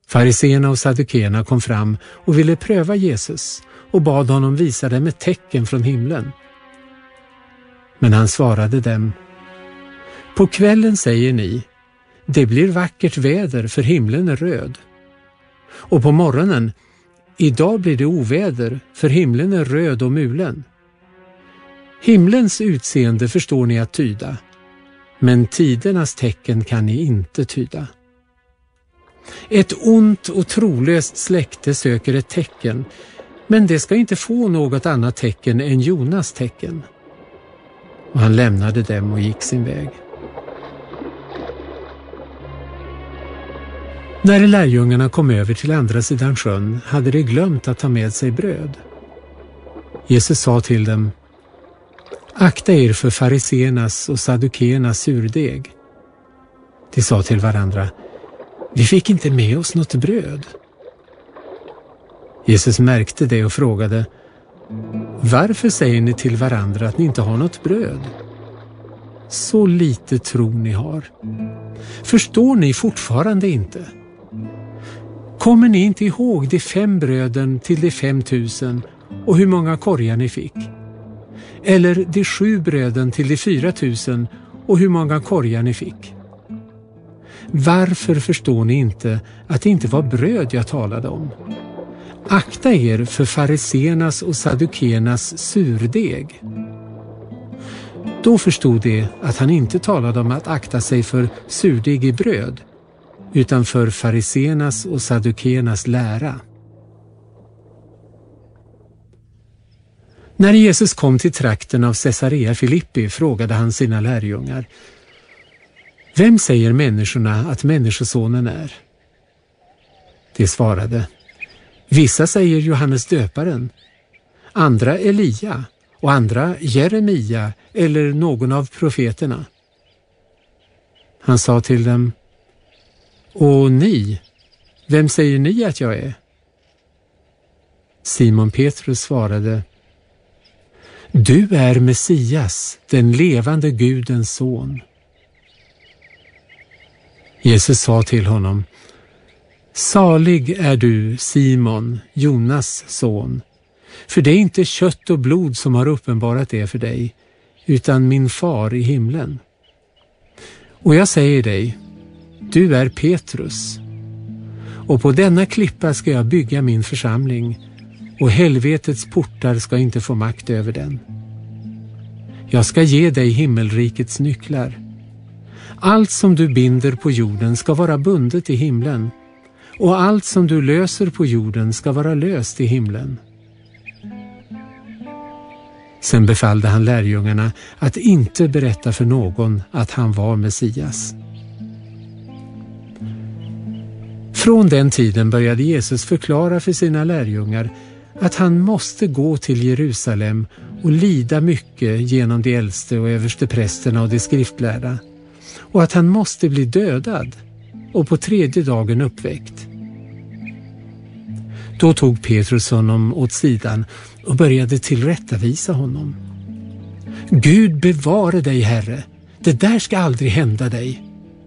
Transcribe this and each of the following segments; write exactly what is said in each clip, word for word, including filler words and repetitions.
Fariséerna och saddukeerna kom fram och ville pröva Jesus och bad honom visa dem ett tecken från himlen. Men han svarade dem: på kvällen säger ni, det blir vackert väder för himlen är röd. Och på morgonen, idag blir det oväder för himlen är röd och mulen. Himlens utseende förstår ni att tyda, men tidernas tecken kan ni inte tyda. Ett ont och trolöst släkte söker ett tecken, men det ska inte få något annat tecken än Jonas tecken. Och han lämnade dem och gick sin väg. När lärjungarna kom över till andra sidan sjön hade de glömt att ta med sig bröd. Jesus sa till dem: akta er för fariséernas och saddukeernas surdeg. De sa till varandra: vi fick inte med oss något bröd. Jesus märkte det och frågade: varför säger ni till varandra att ni inte har något bröd? Så lite tro ni har. Förstår ni fortfarande inte? Kommer ni inte ihåg de fem bröden till de fem tusen och hur många korgar ni fick? Eller de sju bröden till de fyra tusen och hur många korgar ni fick? Varför förstår ni inte att det inte var bröd jag talade om? Akta er för fariséernas och saddukeernas surdeg. Då förstod de att han inte talade om att akta sig för surdeg i bröd, utan för fariséernas och saddukeernas lära. När Jesus kom till trakten av Caesarea Filippi frågade han sina lärjungar: vem säger människorna att människosonen är? De svarade: vissa säger Johannes döparen, andra Elia och andra Jeremia eller någon av profeterna. Han sa till dem: och ni, vem säger ni att jag är? Simon Petrus svarade: du är Messias, den levande Gudens son. Jesus sa till honom: salig är du, Simon, Jonas son, för det är inte kött och blod som har uppenbarat det för dig, utan min far i himlen. Och jag säger dig, du är Petrus, och på denna klippa ska jag bygga min församling, och helvetets portar ska inte få makt över den. Jag ska ge dig himmelrikets nycklar. Allt som du binder på jorden ska vara bundet i himlen, och allt som du löser på jorden ska vara löst i himlen. Sen befallde han lärjungarna att inte berätta för någon att han var Messias. Från den tiden började Jesus förklara för sina lärjungar att han måste gå till Jerusalem och lida mycket genom de äldste och översteprästerna och de skriftlärda, och att han måste bli dödad och på tredje dagen uppväckt. Då tog Petrus honom åt sidan och började tillrättavisa honom. Gud bevare dig, Herre, det där ska aldrig hända dig.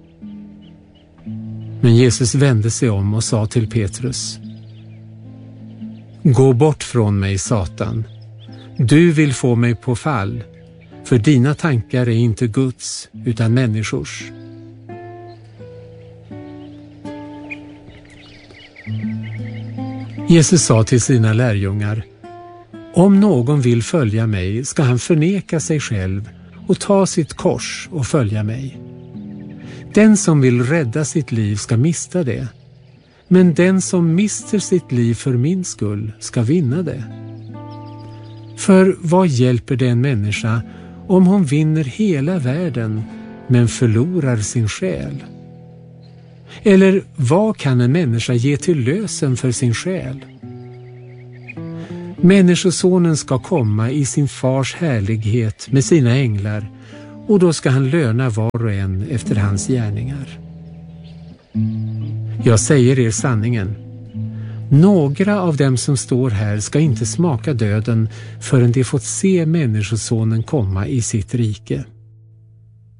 Men Jesus vände sig om och sa till Petrus: gå bort från mig, Satan. Du vill få mig på fall, för dina tankar är inte Guds utan människors. Jesus sa till sina lärjungar: om någon vill följa mig ska han förneka sig själv och ta sitt kors och följa mig. Den som vill rädda sitt liv ska mista det, men den som mister sitt liv för min skull ska vinna det. För vad hjälper det en människa om hon vinner hela världen men förlorar sin själ? Eller vad kan en människa ge till lösen för sin själ? Människosonen ska komma i sin fars härlighet med sina änglar, och då ska han löna var och en efter hans gärningar. Jag säger er sanningen, några av dem som står här ska inte smaka döden förrän de fått se människosonen komma i sitt rike.